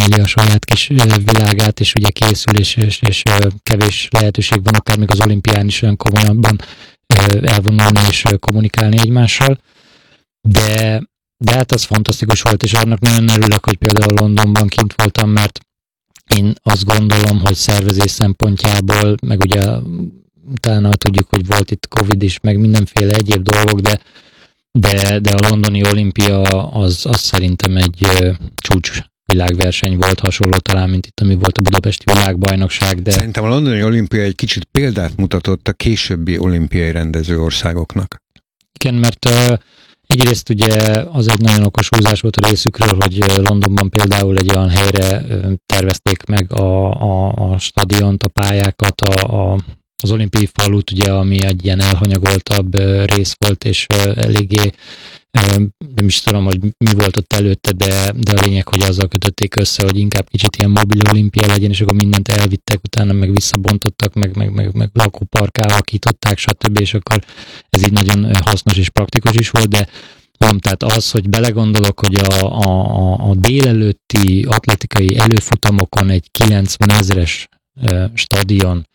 éli a saját kis világát, és ugye készül, és kevés lehetőség van akár még az olimpián is olyan komolyabban elvonulni és kommunikálni egymással. De hát az fantasztikus volt, és annak nagyon örülök, hogy például Londonban kint voltam, mert én azt gondolom, hogy szervezés szempontjából, meg ugye utána tudjuk, hogy volt itt Covid is, meg mindenféle egyéb dolgok, de a londoni olimpia az szerintem egy csúcs világverseny volt, hasonló talán, mint itt, ami volt a budapesti világbajnokság. De szerintem a londoni olimpia egy kicsit példát mutatott a későbbi olimpiai rendező országoknak. Igen, mert egyrészt ugye az egy nagyon okos húzás volt a részükről, hogy Londonban például egy olyan helyre tervezték meg a stadiont, a pályákat, az olimpiai falut, ugye, ami egy ilyen elhanyagoltabb rész volt, és eléggé nem is tudom, hogy mi volt ott előtte, de a lényeg, hogy azzal kötötték össze, hogy inkább kicsit ilyen mobil olimpia legyen, és akkor mindent elvittek, utána meg visszabontottak, meg lakóparkká alakították, stb. És akkor ez így nagyon hasznos és praktikus is volt, de tehát az, hogy belegondolok, hogy a délelőtti atletikai előfutamokon egy 90 000-es stadion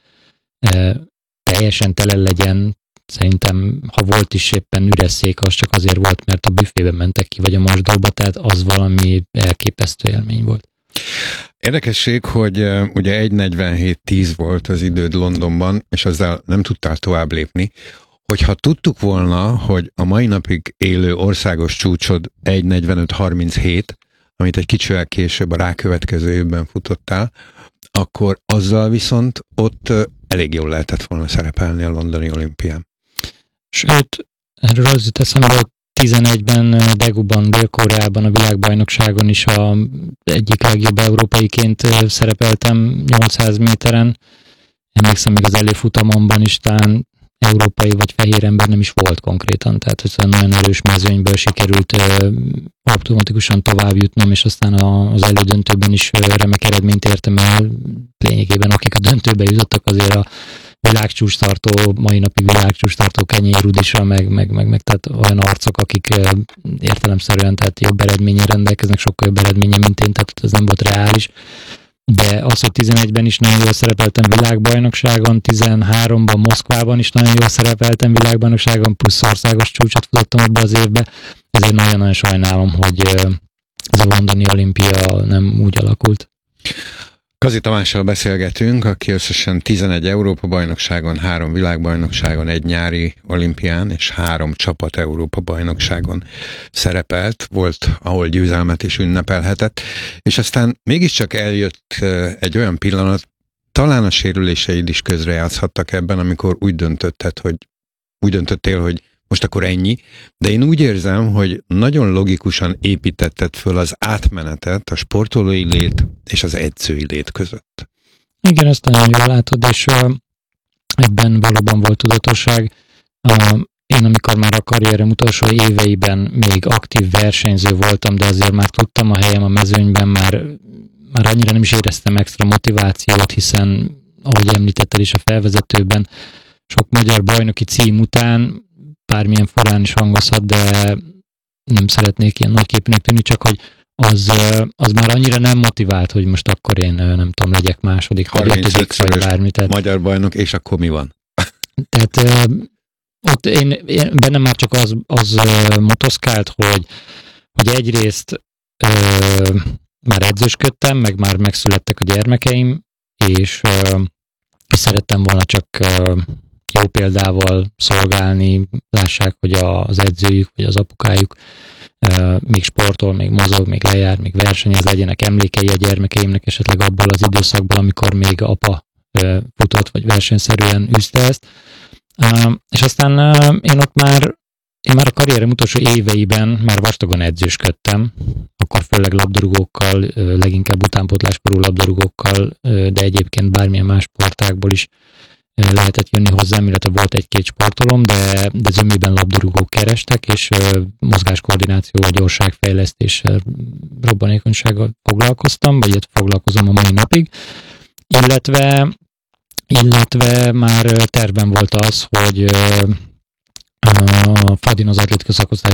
teljesen tele legyen, szerintem, ha volt is éppen üres szék, az csak azért volt, mert a büfébe mentek ki, vagy a mosdóba, tehát az valami elképesztő élmény volt. Érdekesség, hogy ugye 1:47:10 volt az időd Londonban, és azzal nem tudtál tovább lépni. Hogyha tudtuk volna, hogy a mai napig élő országos csúcsod 1:45:37, amit egy kicsivel később a rákövetkező évben futottál, akkor azzal viszont ott elég jól lehetett volna szerepelni a londoni olimpián. Sőt, erről az jut eszembe, hogy 11-ben Daeguban, Dél-Koreában a világbajnokságon is egyik legjobb európaiként szerepeltem 800 méteren. Emlékszem, még az előfutamomban is talán európai vagy fehér ember nem is volt konkrétan, tehát hogy nagyon erős mezőnyből sikerült automatikusan tovább jutnom, és aztán az elődöntőben is remek eredményt értem el. Lényegében akik a döntőbe jutottak, azért a világcsúcstartó, mai napi világcsúcstartó Kenyér Rudisra, meg tehát olyan arcok, akik értelemszerűen tehát jobb eredményen rendelkeznek, sokkal jobb eredményen, mint én, tehát ez nem volt reális. De az, hogy 11-ben is nagyon jól szerepeltem világbajnokságon, 13-ban Moszkvában is nagyon jól szerepeltem világbajnokságon, plusz országos csúcsot futottam abba az évbe, ezért nagyon-nagyon sajnálom, hogy ez a londoni olimpia nem úgy alakult. Kazi Tamással beszélgetünk, aki összesen 11 Európa-bajnokságon, 3 világbajnokságon, 1 nyári olimpián és 3 csapat Európa-bajnokságon szerepelt, volt, ahol győzelmet is ünnepelhetett, és aztán mégiscsak eljött egy olyan pillanat, talán a sérüléseid is közrejátszhattak ebben, amikor úgy döntöttél, hogy most akkor ennyi, de én úgy érzem, hogy nagyon logikusan építetted föl az átmenetet a sportolói lét és az edzői lét között. Igen, ezt nagyon jól látod, és ebben valóban volt tudatosság. Én amikor már a karrierem utolsó éveiben még aktív versenyző voltam, de azért már tudtam a helyem a mezőnyben, már annyira nem is éreztem extra motivációt, hiszen, ahogy említetted is a felvezetőben, sok magyar bajnoki cím után, bármilyen forrán is hangozhat, de nem szeretnék ilyen nagyképűnek tűnni, csak hogy az már annyira nem motivált, hogy most akkor én nem tudom, legyek második, 35 vagy bármi. Tehát, magyar bajnok, és akkor mi van? Tehát ott én bennem már csak az motoszkált, hogy egyrészt már edzősködtem, meg már megszülettek a gyermekeim, és szerettem volna csak jó példával szolgálni, lássák, hogy az edzőjük, vagy az apukájuk még sportol, még mozog, még lejár, még versenyez, legyenek emlékei a gyermekeimnek esetleg abból az időszakból, amikor még apa futott, vagy versenyszerűen űzte ezt. És aztán én már a karrierem utolsó éveiben már vastagon edzősködtem, akkor főleg labdarúgókkal, leginkább utánpótláskorú labdarúgókkal, de egyébként bármilyen más sportágból is lehetett jönni hozzám, illetve volt egy-két sportolom, de zömében labdarúgók kerestek, és mozgáskoordináció, gyorságfejlesztéssel, robbanékonysággal foglalkoztam, vagy foglalkozom a mai napig, illetve már tervben volt az, hogy a Fadin az atlétika szakosztály